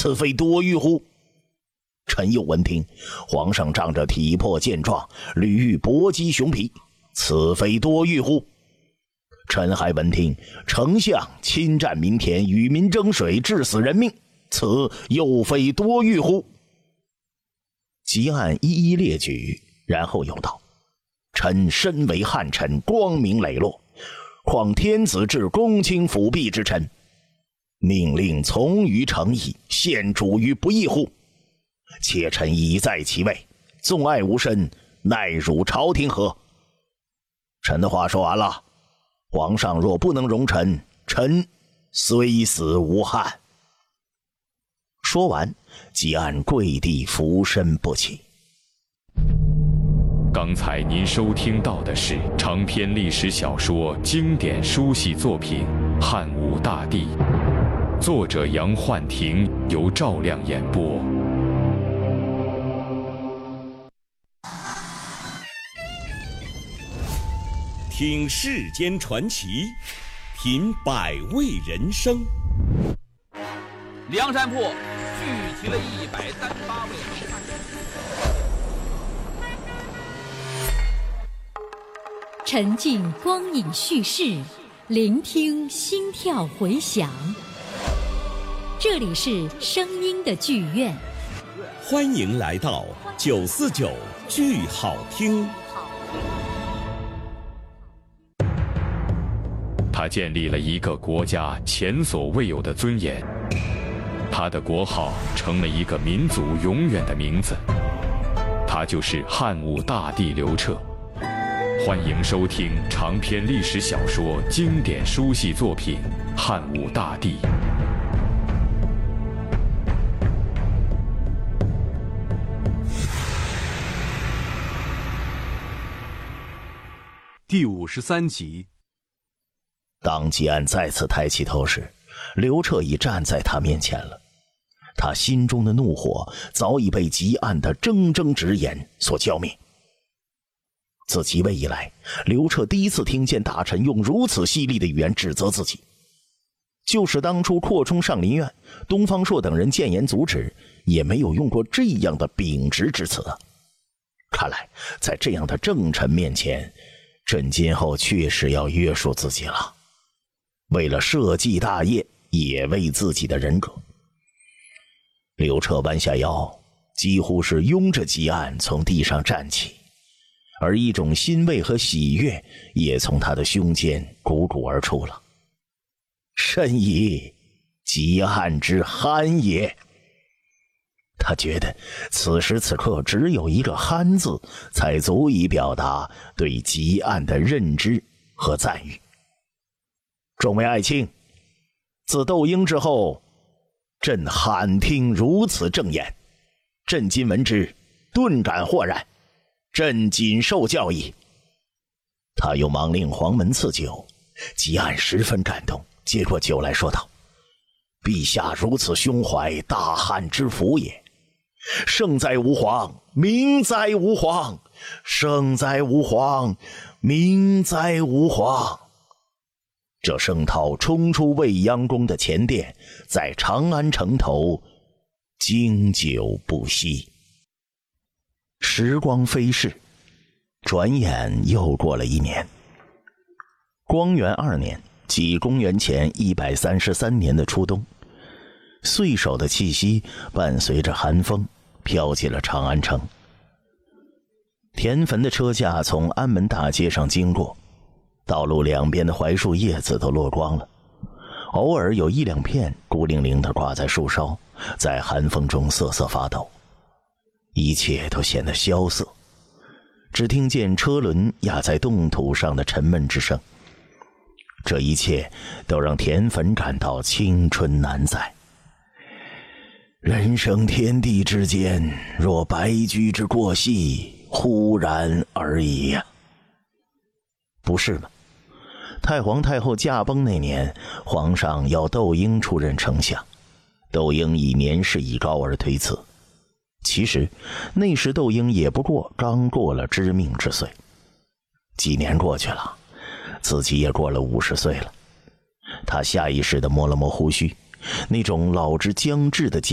此非多欲乎？臣又闻听，皇上仗着体魄健壮，屡遇搏击雄皮，此非多欲乎？臣还闻听，丞相亲占民田，与民争水，致死人命，此又非多欲乎？汲黯一一列举，然后又道：臣身为汉臣，光明磊落，况天子至公卿辅弼之臣，命令从于诚意，献主于不义乎？且臣已在其位，纵爱无身，奈辱朝廷何？臣的话说完了，皇上若不能容臣，臣虽死无憾。说完，汲黯跪地俯身不起。 刚才您收听到的是长篇历史小说经典书系作品《汉武大帝》，作者杨焕廷，由赵亮演播。 听世间传奇，品百味人生。 梁山泊聚齐了138位好汉。 沉浸光影叙事，聆听心跳回响。这里是声音的剧院， 欢迎来到949剧好听。 他建立了一个国家前所未有的尊严，他的国号成了一个民族永远的名字，他就是汉武大帝刘彻。欢迎收听长篇历史小说经典书系作品《汉武大帝》。 第53集。 当汲黯再次抬起头时，刘彻已站在他面前了。他心中的怒火早已被汲黯的铮铮直言所浇灭。自即位以来，刘彻第一次听见大臣用如此犀利的语言指责自己。就是当初扩充上林苑，东方朔等人谏言阻止，也没有用过这样的秉直之词。看来在这样的正臣面前，朕今后确实要约束自己了。为了社稷大业，也为自己的人格。刘彻弯下腰，几乎是拥着汲黯从地上站起，而一种欣慰和喜悦也从他的胸间汩汩而出了。甚矣，汲黯之憨也！他觉得此时此刻只有一个憨字才足以表达对汲黯的认知和赞誉。众位爱卿，自窦婴之后，朕罕听如此正言，朕今闻之，顿感豁然，朕谨受教矣。他又忙令黄门赐酒，汲黯十分感动，接过酒来说道：陛下如此胸怀，大汉之福也。圣哉吾皇，明哉吾皇，圣哉吾皇，明哉吾皇。这声涛冲出未央宫的前殿，在长安城头经久不息。时光飞逝，转眼又过了1年。光元2年，即公元前133年的初冬，岁首的气息伴随着寒风飘进了长安城。田汾的车架从安门大街上经过，道路两边的槐树叶子都落光了，偶尔有1-2片孤零零地挂在树梢，在寒风中瑟瑟发抖，一切都显得萧瑟。只听见车轮压在冻土上的沉闷之声，这一切都让田汾感到青春难在。人生天地之间，若白驹之过隙，忽然而已呀。不是吗？太皇太后驾崩那年，皇上要窦婴出任丞相，窦婴以年事已高而推辞。其实那时窦婴也不过刚过了知命之岁。几年过去了，自己也过了50岁了。他下意识地摸了摸胡须，那种老之将至的